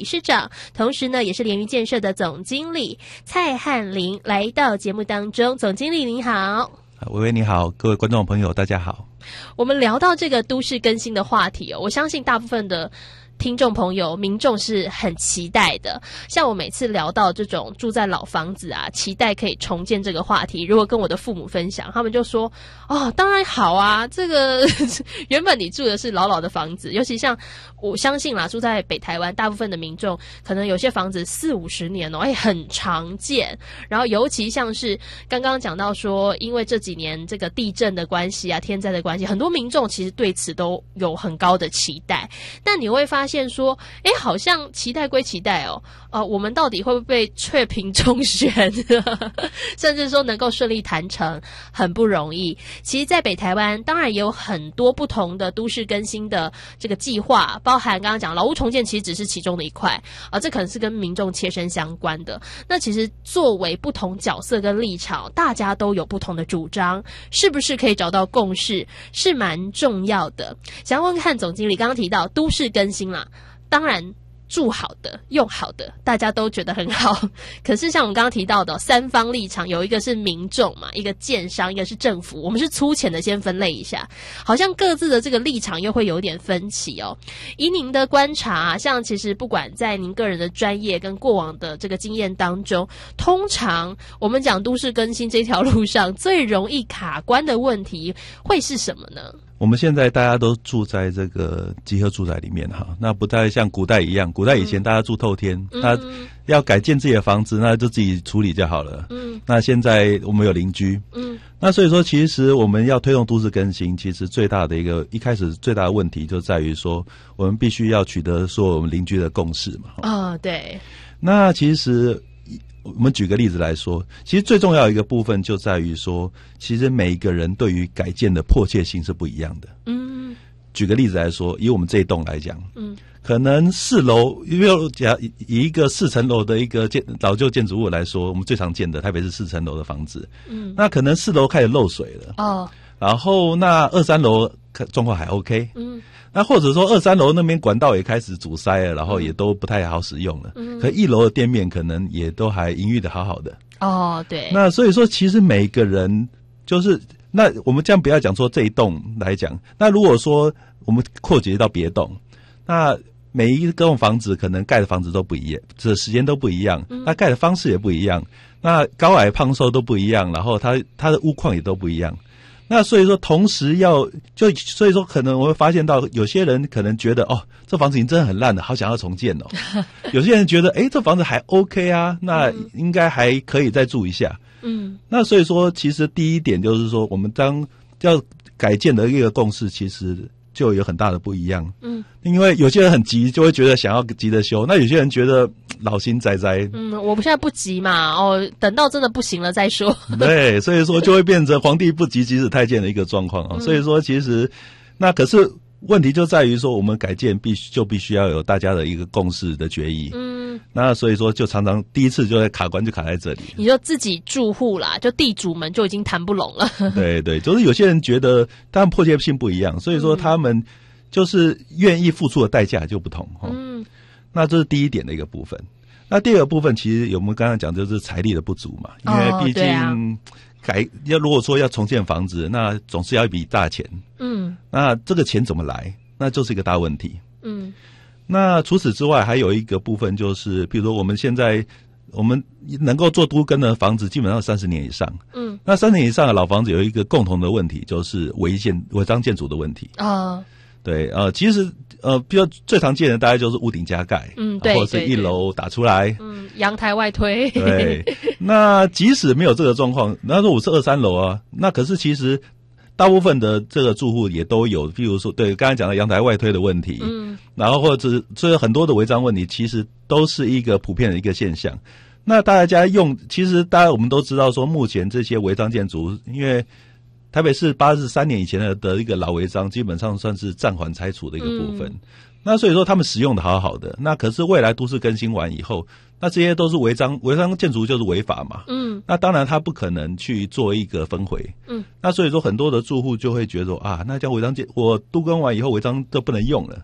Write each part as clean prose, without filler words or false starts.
事长，同时呢也是联余建设的总经理蔡汉麟来到节目当中。总经理您好。 薇薇你好，各位观众朋友大家好。 我们聊到这个都市更新的话题我相信大部分的听众朋友民众是很期待的。像我每次聊到这种住在老房子啊，期待可以重建这个话题，如果跟我的父母分享，他们就说哦当然好啊，这个原本你住的是老老的房子，尤其像我相信啦，住在北台湾大部分的民众可能有些房子40-50年很常见。然后尤其像是刚刚讲到说因为这几年这个地震的关系啊，天灾的关系，很多民众其实对此都有很高的期待。但你会发现说好像期待归期待我们到底会不会被确评中选甚至说能够顺利谈成很不容易。其实在北台湾当然也有很多不同的都市更新的这个计划，包含刚刚讲老屋重建其实只是其中的一块这可能是跟民众切身相关的。那其实作为不同角色跟立场，大家都有不同的主张，是不是可以找到共识是蛮重要的。想问看总经理，刚刚提到都市更新啦，当然住好的用好的大家都觉得很好，可是像我们刚刚提到的三方立场，有一个是民众嘛，一个建商，一个是政府，我们是粗浅的先分类一下，好像各自的这个立场又会有点分歧以您的观察像其实不管在您个人的专业跟过往的这个经验当中，通常我们讲都市更新这条路上最容易卡关的问题会是什么呢？ 我们现在大家都住在这个集合住宅里面那不太像古代一样，古代以前大家住透天他要改建自己的房子那就自己处理就好了那现在我们有邻居那所以说其实我们要推动都市更新，其实最大的一开始最大的问题就在于说我们必须要取得说我们邻居的共识嘛对。 那其实我们举个例子来说，其实最重要的一个部分就在于说其实每一个人对于改建的迫切性是不一样的举个例子来说，以我们这一栋来讲可能4楼，因为以一个4层楼的一个老旧建筑物来说，我们最常见的台北市4层楼的房子那可能4楼开始漏水了然后那2、3楼状况还 OK那或者说2、3楼那边管道也开始阻塞了，然后也都不太好使用了可1楼的店面可能也都还营运的好好的对。 那所以说其实每个人就是那我们这样不要讲说这一栋来讲，那如果说我们扩及到别栋，那每一栋房子可能盖的房子都不一样，这时间都不一样那盖的方式也不一样，那高矮胖瘦都不一样，然后它的屋况也都不一样。那所以说同时所以说可能我会发现到有些人可能觉得这房子已经真的很烂了，好想要重建有些人觉得这房子还 OK 啊，那应该还可以再住一下那所以说其实第一点就是说我们当要改建的一个共识其实就有很大的不一样因为有些人很急，就会觉得想要急着修，那有些人觉得老心哉哉我们现在不急嘛等到真的不行了再说对，所以说就会变成皇帝不急急死太监的一个状况所以说其实那可是问题就在于说我们改建必须要有大家的一个共识的决议那所以说就常常第一次就在卡关就卡在这里， 你就自己住户啦，就地主们就已经谈不拢了对对，就是有些人觉得他们迫切性不一样，所以说他们就是愿意付出的代价就不同那这是第一点的一个部分。那第二个部分其实我们刚才讲就是财力的不足嘛，因为毕竟如果说要重建房子那总是要一笔大钱那这个钱怎么来，那就是一个大问题那除此之外还有一个部分就是比如说我们现在我们能够做都更的房子基本上30年以上那30年以上的老房子有一个共同的问题，就是违章建筑的问题对其实比如最常见的大概就是屋顶加盖对， 或者是1楼打出来阳台外推对那即使没有这个状况，那说我是2、3楼那可是其实大部分的这个住户也都有，譬如说对刚才讲的阳台外推的问题然后或者是很多的违章问题，其实都是一个普遍的一个现象。那大家其实大家我们都知道说目前这些违章建筑，因为台北市83年以前的一个老违章基本上算是暂缓拆除的一个部分那所以说他们使用的好好的，那可是未来都市更新完以后，那这些都是违章建筑就是违法嘛那当然他不可能去做一个分回那所以说很多的住户就会觉得那这样违章我都更完以后违章都不能用了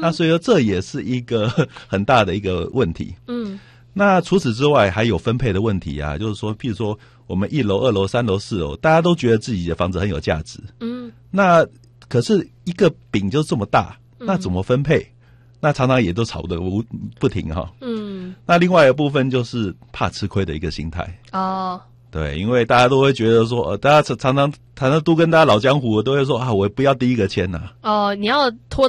那所以说这也是一个很大的一个问题。那除此之外还有分配的问题啊，就是说譬如说我们1楼2楼3楼4楼大家都觉得自己的房子很有价值，那可是一个饼就这么大，那怎么分配？那常常也都吵得不停哈。那另外一个部分就是怕吃亏的一个心态。对，因为大家都会觉得说，大家常常都跟大家老江湖都会说啊，我不要第一个签呐。 你要拖